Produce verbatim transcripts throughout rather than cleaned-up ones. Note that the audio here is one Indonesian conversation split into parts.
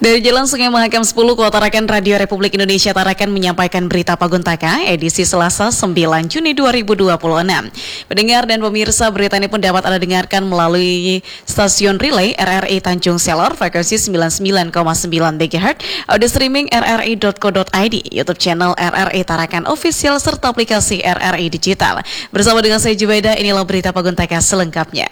Dari Jalan Sungai Mahakam sepuluh, Kota Tarakan, Radio Republik Indonesia Tarakan menyampaikan berita Paguntaka edisi Selasa sembilan Juni dua ribu dua puluh enam. Pendengar dan pemirsa, berita ini pun dapat Anda dengarkan melalui stasiun relay R R I Tanjung Selor, frekuensi sembilan puluh sembilan koma sembilan megahertz, audio streaming r r i dot co dot i d, YouTube channel R R I Tarakan Official, serta aplikasi R R I Digital. Bersama dengan saya Jubaida, inilah berita Paguntaka selengkapnya.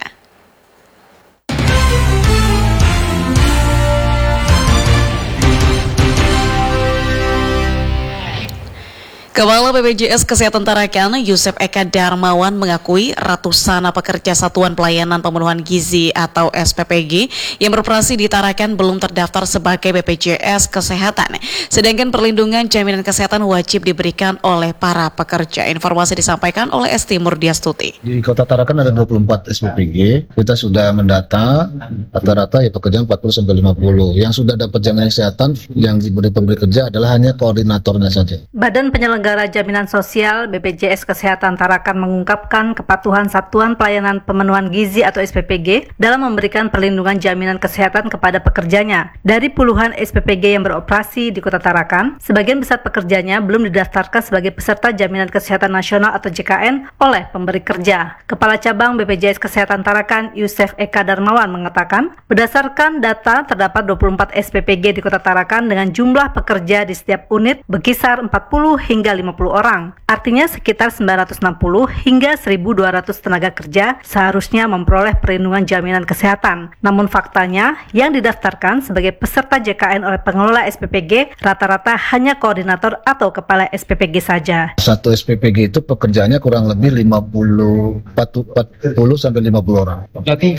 Kepala B P J S Kesehatan Tarakan, Yusef Eka Darmawan, mengakui ratusan pekerja Satuan Pelayanan Pemenuhan Gizi atau S P P G yang beroperasi di Tarakan belum terdaftar sebagai B P J S Kesehatan. Sedangkan perlindungan jaminan kesehatan wajib diberikan oleh para pekerja. Informasi disampaikan oleh Esti Murdiastuti. Di Kota Tarakan ada dua puluh empat S P P G. Kita sudah mendata rata-rata ya pekerja empat puluh sampai lima puluh. Yang sudah dapat jaminan kesehatan yang diberi pemberi kerja adalah hanya koordinatornya saja. Badan Penyelenggara Penyelenggara Jaminan Sosial B P J S Kesehatan Tarakan mengungkapkan kepatuhan Satuan Pelayanan Pemenuhan Gizi atau S P P G dalam memberikan perlindungan jaminan kesehatan kepada pekerjanya. Dari puluhan S P P G yang beroperasi di Kota Tarakan, sebagian besar pekerjanya belum didaftarkan sebagai peserta Jaminan Kesehatan Nasional atau J K N oleh pemberi kerja. Kepala Cabang B P J S Kesehatan Tarakan, Yusef Eka Darmawan, mengatakan, berdasarkan data terdapat dua puluh empat S P P G di Kota Tarakan dengan jumlah pekerja di setiap unit berkisar empat puluh hingga lima puluh orang. Artinya sekitar sembilan ratus enam puluh hingga seribu dua ratus tenaga kerja seharusnya memperoleh perlindungan jaminan kesehatan. Namun faktanya, yang didaftarkan sebagai peserta J K N oleh pengelola S P P G rata-rata hanya koordinator atau kepala S P P G saja. Satu S P P G itu pekerjaannya kurang lebih lima puluh, empat puluh sampai lima puluh orang. Jadi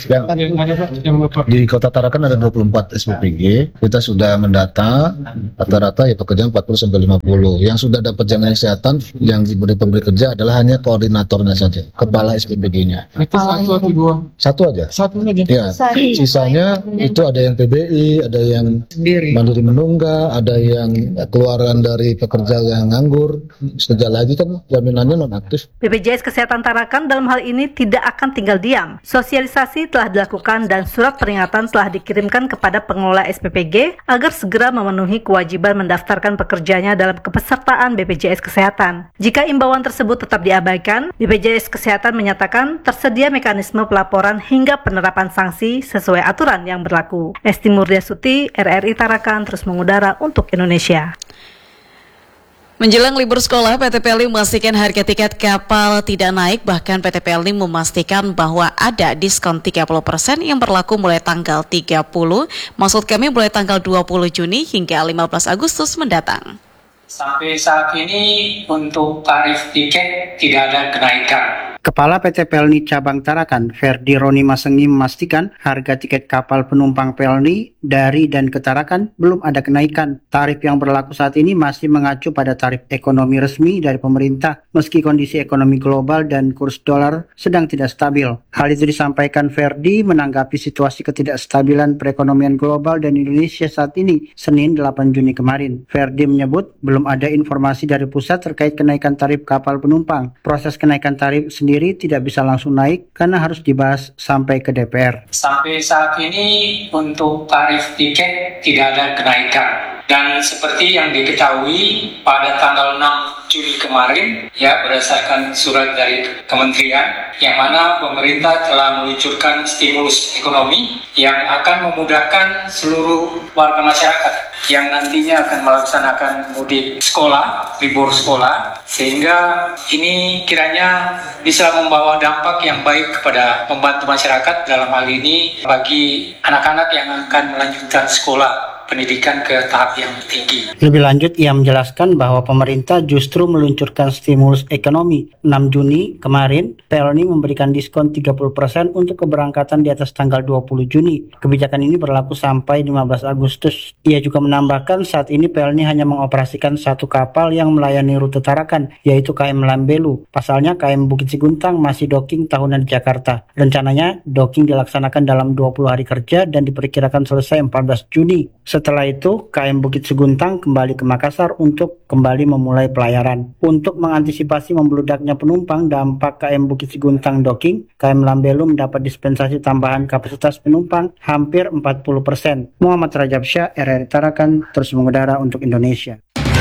di Kota Tarakan ada dua puluh empat S P P G. Kita sudah mendata rata-rata ya pekerja empat puluh sampai lima puluh. Yang sudah dapat jaminan kesehatan yang diberi pemberi kerja adalah hanya koordinatornya saja, kepala S P P G-nya. Itu satu atau dua? Satu aja. Satu aja. Ya. Sisanya itu ada yang P B I, ada yang Sendiri. mandiri menunggak, ada yang keluaran dari pekerja yang nganggur. Sekejap lagi kan jaminannya non aktif. B P J S Kesehatan Tarakan dalam hal ini tidak akan tinggal diam. Sosialisasi telah dilakukan dan surat peringatan telah dikirimkan kepada pengelola S P P G agar segera memenuhi kewajiban mendaftarkan pekerjanya dalam kepesertaan B P J S Kesehatan. Jika imbauan tersebut tetap diabaikan, B P J S Kesehatan menyatakan tersedia mekanisme pelaporan hingga penerapan sanksi sesuai aturan yang berlaku. Esti Murdiastuti, R R I Tarakan, terus mengudara untuk Indonesia. Menjelang libur sekolah, P T P L I memastikan harga tiket kapal tidak naik. Bahkan P T P L I memastikan bahwa ada diskon tiga puluh persen yang berlaku mulai tanggal tiga puluh, maksud kami mulai tanggal dua puluh Juni hingga lima belas Agustus mendatang. Sampai saat ini untuk tarif tiket tidak ada kenaikan. Kepala P T P L N I Cabang Tarakan, Ferdi Roni Masengi, memastikan harga tiket kapal penumpang P L N I dari dan ke Tarakan belum ada kenaikan. Tarif yang berlaku saat ini masih mengacu pada tarif ekonomi resmi dari pemerintah, meski kondisi ekonomi global dan kurs dolar sedang tidak stabil. Hal itu disampaikan Ferdi menanggapi situasi ketidakstabilan perekonomian global dan Indonesia saat ini, Senin delapan Juni kemarin. Ferdi menyebut belum ada informasi dari pusat terkait kenaikan tarif kapal penumpang. Proses kenaikan tarif sendiri tidak bisa langsung naik karena harus dibahas sampai ke D P R. Sampai saat ini untuk tarif tiket tidak ada kenaikan. Dan seperti yang diketahui pada tanggal enam Juli kemarin, ya berdasarkan surat dari Kementerian, yang mana pemerintah telah meluncurkan stimulus ekonomi yang akan memudahkan seluruh warga masyarakat yang nantinya akan melaksanakan mudik sekolah, libur sekolah, sehingga ini kiranya bisa membawa dampak yang baik kepada membantu masyarakat, dalam hal ini bagi anak-anak yang akan melanjutkan sekolah pendidikan ke tahap yang tinggi. Lebih lanjut, ia menjelaskan bahwa pemerintah justru meluncurkan stimulus ekonomi. enam Juni kemarin, P L N I memberikan diskon tiga puluh persen untuk keberangkatan di atas tanggal dua puluh Juni. Kebijakan ini berlaku sampai lima belas Agustus. Ia juga menambahkan saat ini P L N I hanya mengoperasikan satu kapal yang melayani rute Tarakan, yaitu K M Lambelu. Pasalnya K M Bukit Siguntang masih docking tahunan di Jakarta. Rencananya docking dilaksanakan dalam dua puluh hari kerja dan diperkirakan selesai empat belas Juni. Setelah itu, K M Bukit Seguntang kembali ke Makassar untuk kembali memulai pelayaran. Untuk mengantisipasi membludaknya penumpang dampak K M Bukit Seguntang docking, K M Lambelu mendapat dispensasi tambahan kapasitas penumpang hampir empat puluh persen. Muhammad Rajab Syah, R R I Tarakan, terus mengudara untuk Indonesia.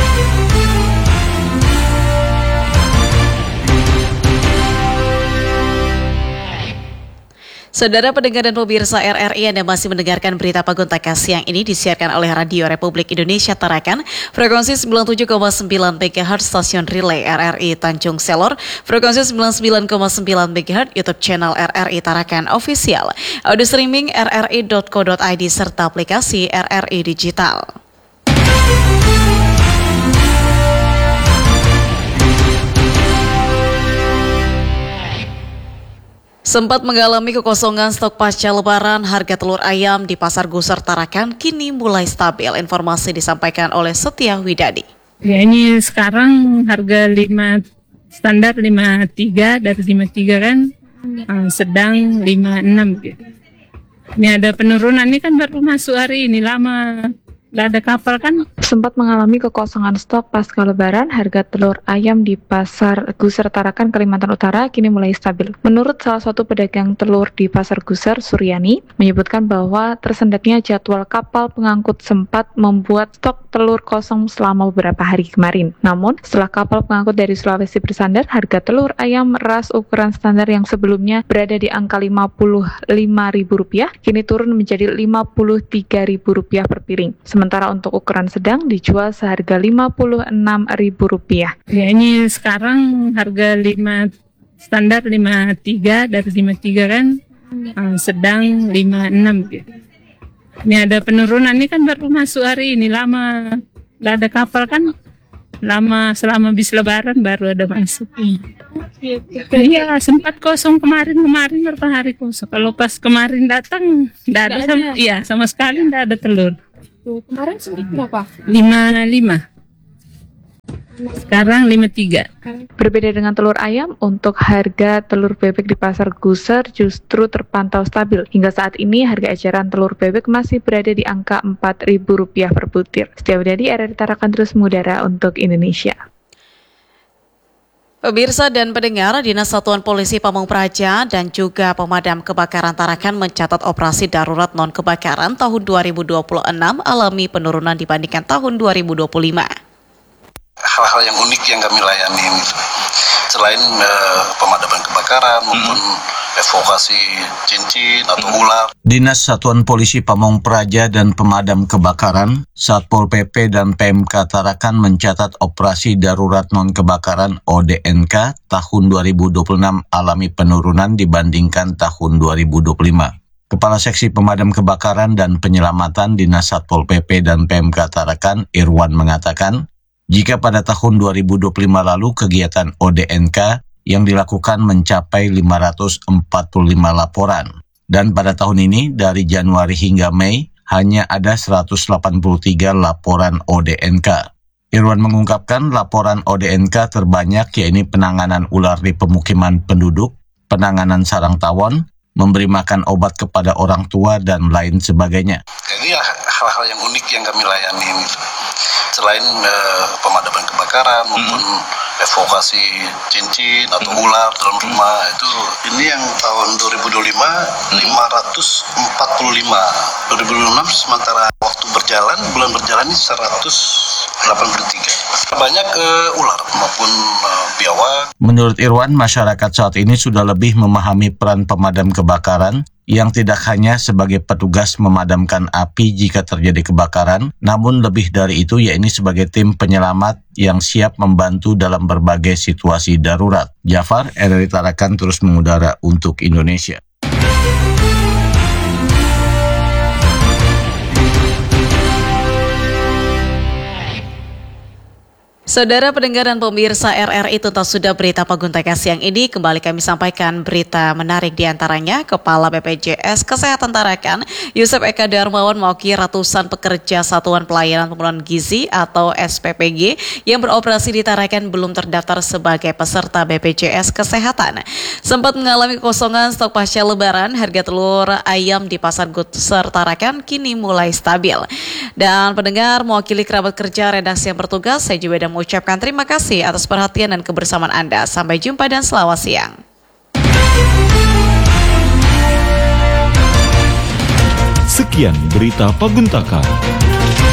Saudara pendengar dan pemirsa R R I, Anda masih mendengarkan berita Paguntakan siang ini disiarkan oleh Radio Republik Indonesia Tarakan, frekuensi sembilan puluh tujuh koma sembilan megahertz stasiun relay R R I Tanjung Selor, frekuensi sembilan puluh sembilan koma sembilan megahertz YouTube channel R R I Tarakan Official, audio streaming r r i dot co dot i d serta aplikasi R R I Digital. Sempat mengalami kekosongan stok pasca lebaran, harga telur ayam di Pasar Gusar Tarakan kini mulai stabil. Informasi disampaikan oleh Setia Widadi. Ya, ini sekarang harga lima standar lima puluh tiga, dari lima puluh tiga kan, uh, sedang lima puluh enam gitu. Ini ada penurunan, ini kan baru masuk hari ini, lama nggak ada kapal kan. Sempat mengalami kekosongan stok pasca lebaran, harga telur ayam di Pasar Gusar Tarakan, Kalimantan Utara kini mulai stabil. Menurut salah satu pedagang telur di Pasar Gusar, Suryani, menyebutkan bahwa tersendatnya jadwal kapal pengangkut sempat membuat stok telur kosong selama beberapa hari kemarin. Namun, setelah kapal pengangkut dari Sulawesi bersandar, harga telur ayam ras ukuran standar yang sebelumnya berada di angka lima puluh lima ribu rupiah, kini turun menjadi lima puluh tiga ribu rupiah per piring. Sementara untuk ukuran sedang dijual seharga lima puluh enam ribu rupiah. Ya, ini sekarang harga lima standar lima puluh tiga, dari lima puluh tiga kan, uh, sedang lima puluh enam gitu. Ini ada penurunan, ini kan baru masuk hari ini, lama nggak ada kapal kan, lama selama bis lebaran baru ada masuk. Iya, sempat kosong kemarin kemarin berapa hari kosong. Kalau pas kemarin datang nggak ada, sama, iya sama sekali nggak ada telur. Tuh, kemarin sempat berapa? lima puluh lima. Sekarang lima puluh tiga. Berbeda dengan telur ayam, untuk harga telur bebek di Pasar Gusar justru terpantau stabil. Hingga saat ini harga eceran telur bebek masih berada di angka empat ribu rupiah per butir. Setia Widadi, R R I Tarakan, terus mengudara untuk Indonesia. Pemirsa dan pendengar, Dinas Satuan Polisi Pamong Praja dan juga Pemadam Kebakaran Tarakan mencatat operasi darurat non-kebakaran tahun dua ribu dua puluh enam alami penurunan dibandingkan tahun dua ribu dua puluh lima. Hal-hal yang unik yang kami layani, selain uh, pemadaman kebakaran maupun hmm. evokasi cincin atau ular. Dinas Satuan Polisi Pamong Praja dan Pemadam Kebakaran, Satpol P P dan P M K Tarakan mencatat operasi darurat non-kebakaran O D N K tahun dua ribu dua puluh enam alami penurunan dibandingkan tahun dua ribu dua puluh lima. Kepala Seksi Pemadam Kebakaran dan Penyelamatan Dinas Satpol P P dan P M K Tarakan, Irwan, mengatakan, jika pada tahun dua ribu dua puluh lima lalu kegiatan O D N K yang dilakukan mencapai lima ratus empat puluh lima laporan, dan pada tahun ini dari Januari hingga Mei hanya ada seratus delapan puluh tiga laporan O D N K. Irwan mengungkapkan laporan O D N K terbanyak yakni penanganan ular di pemukiman penduduk, penanganan sarang tawon, memberi makan obat kepada orang tua, dan lain sebagainya. Jadi hal-hal yang unik yang kami layani, selain uh, pemadaman kebakaran maupun hmm. evokasi cincin atau ular dalam rumah, itu ini yang tahun dua ribu dua puluh lima lima ratus empat puluh lima, dua ribu dua puluh enam sementara waktu berjalan bulan berjalan ini seratus delapan puluh tiga. Banyak uh, ular maupun uh, biawak. Menurut Irwan, masyarakat saat ini sudah lebih memahami peran pemadam kebakaran yang tidak hanya sebagai petugas memadamkan api jika terjadi kebakaran, namun lebih dari itu yakni sebagai tim penyelamat yang siap membantu dalam berbagai situasi darurat. Jafar, R R I Tarakan, terus mengudara untuk Indonesia. Saudara pendengar dan pemirsa R R I, tuntas sudah berita Paguntakan siang ini. Kembali kami sampaikan berita menarik diantaranya. Kepala B P J S Kesehatan Tarakan, Yusuf Eka Darmawan, mewakili ratusan pekerja Satuan Pelayanan Pemenuhan Gizi atau S P P G yang beroperasi di Tarakan belum terdaftar sebagai peserta B P J S Kesehatan. Sempat mengalami kekosongan stok pasca lebaran, harga telur ayam di Pasar Gusar Tarakan kini mulai stabil. Dan pendengar, mewakili kerabat kerja redaksi yang bertugas, saya juga mengucapkan terima kasih atas perhatian dan kebersamaan Anda. Sampai jumpa dan selamat siang. Sekian berita Paguntaka.